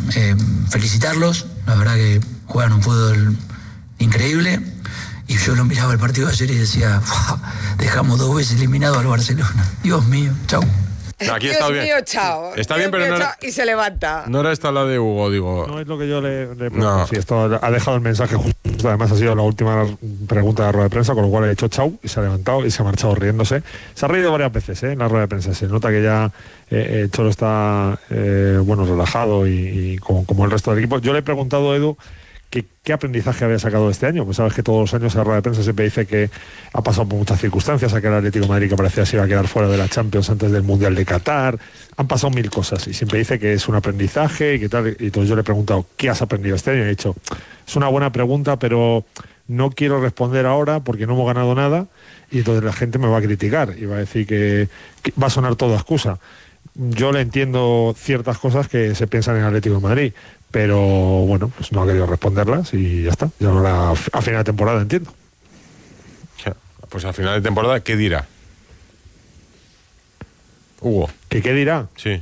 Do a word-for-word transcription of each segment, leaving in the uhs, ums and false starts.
eh, felicitarlos, la verdad que juegan un fútbol increíble. Y yo lo miraba el partido de ayer y decía, dejamos dos veces eliminado al Barcelona. Dios mío, chau. No, aquí Dios está bien. mío, chao. Está Dios bien, pero mío, no era, chao, y se levanta. no era esta la de Hugo, digo. No es lo que yo le, le pregunto. No. Sí, esto ha dejado el mensaje justo. Además ha sido la última pregunta de la rueda de prensa, con lo cual ha hecho chau y se ha levantado y se ha marchado riéndose. Se ha reído varias veces ¿eh? en la rueda de prensa. Se nota que ya eh, eh, Cholo está eh, bueno, relajado y, y como, como el resto del equipo. Yo le he preguntado a Edu ¿Qué, ¿Qué aprendizaje había sacado este año? Pues sabes que todos los años en la rueda de prensa siempre dice que ha pasado por muchas circunstancias, aquel Atlético de Madrid que parecía se iba a quedar fuera de la Champions antes del Mundial de Qatar, han pasado mil cosas y siempre dice que es un aprendizaje y que tal, y entonces yo le he preguntado ¿qué has aprendido este año? Y he dicho, es una buena pregunta, pero no quiero responder ahora porque no hemos ganado nada y entonces la gente me va a criticar y va a decir que, que va a sonar toda excusa. Yo le entiendo ciertas cosas que se piensan en Atlético de Madrid, pero bueno, pues no ha querido responderlas y ya está. Ya ahora a final de temporada entiendo. Pues a final de temporada, ¿qué dirá? Hugo. ¿Qué qué dirá? Sí.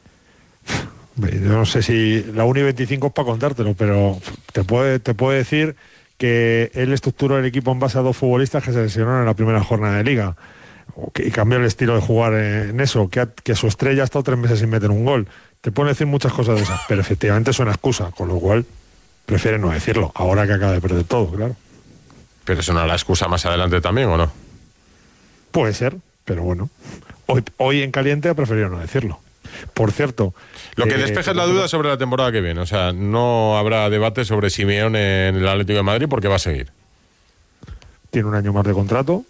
Yo no sé si la uno y veinticinco es para contártelo, pero te puede, te puede decir que él estructuró el equipo en base a dos futbolistas que se lesionaron en la primera jornada de Liga. Y cambió el estilo de jugar en eso, que, que su estrella ha estado tres meses sin meter un gol. Te pueden decir muchas cosas de esas, pero efectivamente es una excusa, con lo cual prefiere no decirlo, ahora que acaba de perder todo, claro. ¿Pero sonará la excusa más adelante también o no? Puede ser, pero bueno, hoy, hoy en caliente ha preferido no decirlo. Por cierto... Lo que eh, despeja es la duda sobre la temporada que viene, o sea, no habrá debate sobre Simeone en el Atlético de Madrid porque va a seguir. Tiene un año más de contrato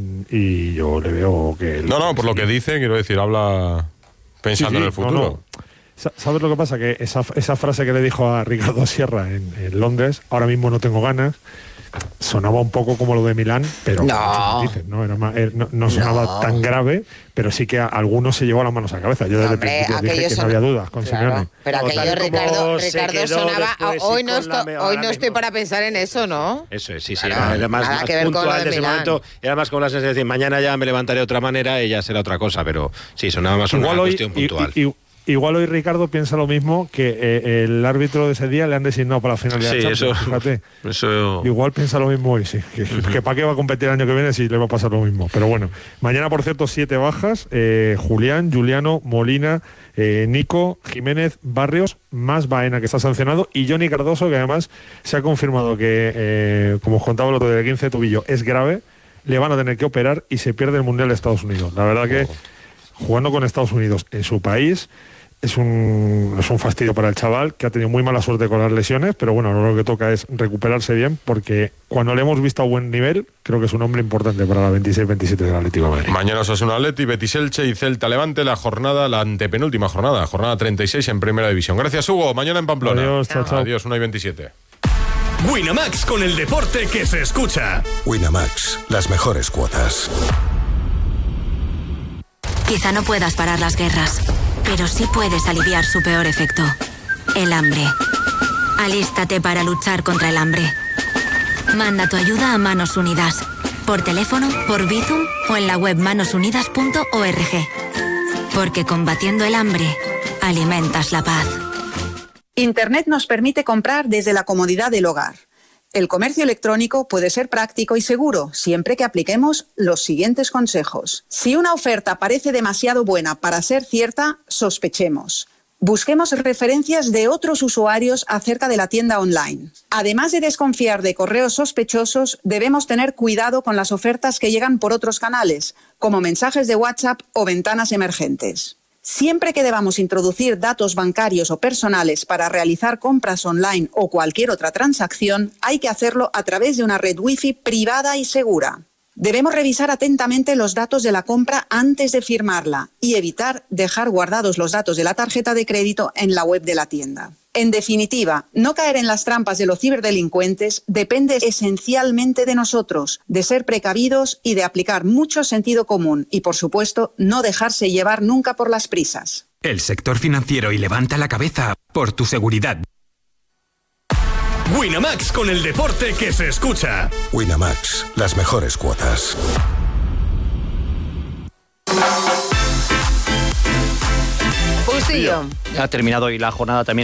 y yo le veo que... No, no, por lo que dice, quiero decir, habla pensando sí, sí, en el futuro. No, no. ¿Sabes lo que pasa? Que esa, esa frase que le dijo a Ricardo Sierra en, en Londres, ahora mismo no tengo ganas, sonaba un poco como lo de Milán, pero no, dices, ¿no? Era más, no, no sonaba no. tan grave, pero sí que a algunos se llevó las manos a la cabeza. Yo desde el principio dije que son... no había dudas con claro, Simeone. pero aquello Ricardo, Ricardo sonaba, hoy no, esto, hoy no estoy para pensar en eso, ¿no? Eso es, sí, sí, claro, era más, más puntual de ese Milán. Momento, era más como la sensación de decir, mañana ya me levantaré de otra manera y ya será otra cosa, pero sí, sonaba más igual una hoy, cuestión puntual. Y, y, Igual hoy Ricardo piensa lo mismo, que eh, el árbitro de ese día le han designado para la final de la sí, Champions, eso, fíjate. Eso... Igual piensa lo mismo hoy, sí. Que, uh-huh. que para qué va a competir el año que viene si le va a pasar lo mismo. Pero bueno, mañana, por cierto, siete bajas. Eh, Julián, Juliano, Molina, eh, Nico, Jiménez, Barrios, más Baena, que está sancionado, y Johnny Cardoso, que además se ha confirmado que, eh, como os contaba el otro día, de quince de tobillo, es grave, le van a tener que operar y se pierde el Mundial de Estados Unidos. La verdad que jugando con Estados Unidos en su país... Es un, es un fastidio para el chaval, que ha tenido muy mala suerte con las lesiones, pero bueno, lo que toca es recuperarse bien, porque cuando le hemos visto a buen nivel, creo que es un hombre importante para la veintiséis veintisiete del Atlético de Madrid. Mañana Osasuna Atleti, Betis Elche y Celta Levante, la jornada, la antepenúltima jornada, jornada treinta y seis en Primera División. Gracias, Hugo. Mañana en Pamplona. Adiós, chao, chao. Adiós, una y veintisiete. Winamax, con el deporte que se escucha. Winamax, las mejores cuotas. Quizá no puedas parar las guerras, pero sí puedes aliviar su peor efecto, el hambre. Alístate para luchar contra el hambre. Manda tu ayuda a Manos Unidas, por teléfono, por Bizum o en la web manos unidas punto org. Porque combatiendo el hambre, alimentas la paz. Internet nos permite comprar desde la comodidad del hogar. El comercio electrónico puede ser práctico y seguro, siempre que apliquemos los siguientes consejos. Si una oferta parece demasiado buena para ser cierta, sospechemos. Busquemos referencias de otros usuarios acerca de la tienda online. Además de desconfiar de correos sospechosos, debemos tener cuidado con las ofertas que llegan por otros canales, como mensajes de WhatsApp o ventanas emergentes. Siempre que debamos introducir datos bancarios o personales para realizar compras online o cualquier otra transacción, hay que hacerlo a través de una red Wi-Fi privada y segura. Debemos revisar atentamente los datos de la compra antes de firmarla y evitar dejar guardados los datos de la tarjeta de crédito en la web de la tienda. En definitiva, no caer en las trampas de los ciberdelincuentes depende esencialmente de nosotros, de ser precavidos y de aplicar mucho sentido común y, por supuesto, no dejarse llevar nunca por las prisas. El sector financiero y levanta la cabeza por tu seguridad. Winamax, con el deporte que se escucha. Winamax, las mejores cuotas. Bustillo. Ha terminado hoy la jornada también